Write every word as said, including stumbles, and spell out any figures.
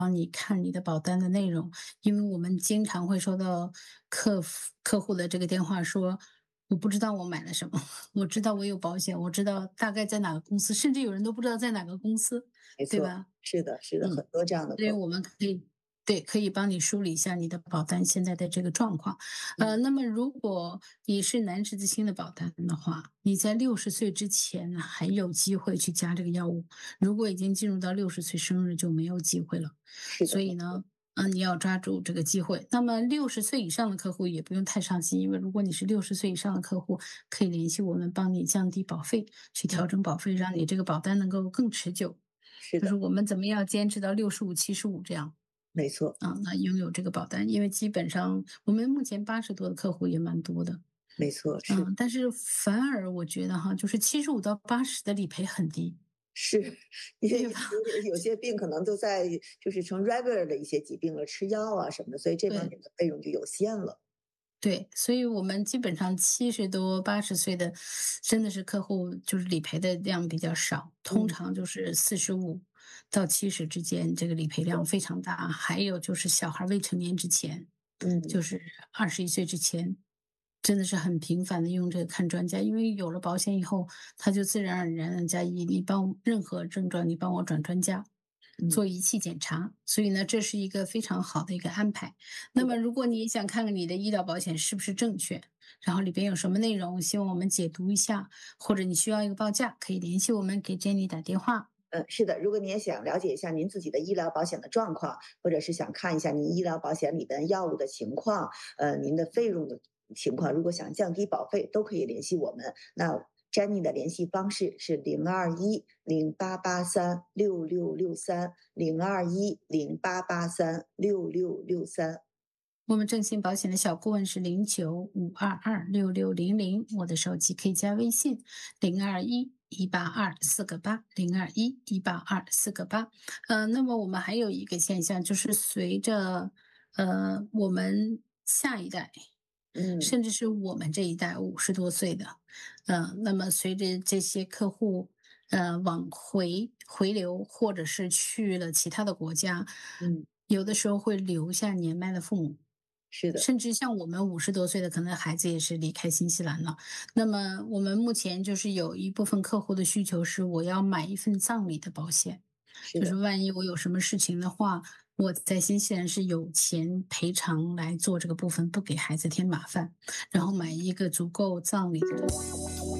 帮你看你的保单的内容。因为我们经常会收到客服客户的这个电话说，我不知道我买了什么，我知道我有保险，我知道大概在哪个公司，甚至有人都不知道在哪个公司， 没错， 对吧？ 是的是的， 嗯， 很多这样的客户。 所以我们可以对，可以帮你梳理一下你的保单现在的这个状况。呃， 嗯。 那么如果你是男士自新的保单的话，你在六十岁之前呢，还有机会去加这个药物，如果已经进入到六十岁生日就没有机会了。 是的，没错。 所以呢，呃，你要抓住这个机会。那么六十岁以上的客户也不用太伤心，因为如果你是六十岁以上的客户，可以联系我们帮你降低保费，去嗯。 调整保费，让你这个保单能够更持久。 是的。 就是我们怎么样坚持到六十五、七十五这样。 没错。 啊，那拥有这个保单，因为基本上我们目前八十多的客户也蛮多的。 没错，是。 嗯，但是反而我觉得哈，就是七十五到八十的理赔很低。 是，因为对吧？ 有有些病可能都在就是成 regular 的一些疾病了，吃药啊什么的，所以这方对。 面的费用就有限了。 对，所以我们基本上七十多、八十岁的真的是客户就是理赔的量比较少，通嗯。 常就是四十五到七十之间，这个理赔量非常大。还有就是小孩儿未成年之前，就嗯。 是二十一岁之前，真的是很频繁地用这个看专家。因为有了保险以后，他就自然而然地加一你帮任何症状你帮我转专家， 嗯。 做仪器检查，所以呢，这是一个非常好的一个安排。那是的。 么如果你想看看你的医疗保险是不是正确，然后里边有什么内容，希望我们解读一下，或者你需要一个报价，可以联系我们，给 Jenny 打电话。 嗯，是的，如果你也想了解一下您自己的医疗保险的状况，或者是想看一下您医疗保险里边药物的情况，呃，您的费用的情况，如果想降低保费都可以联系我们。那 Jenny 的联系方式是零二一零八八三六六六三，零二一零八八三六六六三。 我们正信保险的小顾问是零九五二二六六零零，我的手机可以加微信零二一一八二四个八，零二一一八二四个八。呃，那么我们还有一个现象，就是随着，呃，我们下一代， 嗯。 甚至是我们这一代五十多岁的，呃，那么随着这些客户，呃，往回回流，或者是去了其他的国家， 嗯。 有的时候会留下年迈的父母。 是的。 甚至像我们五十多岁的，可能孩子也是离开新西兰了。那么我们目前就是有一部分客户的需求是我要买一份葬礼的保险， 是的。 就是万一我有什么事情的话，我在新西兰是有钱赔偿来做这个部分，不给孩子添麻烦，然嗯。 后买一个足够葬礼的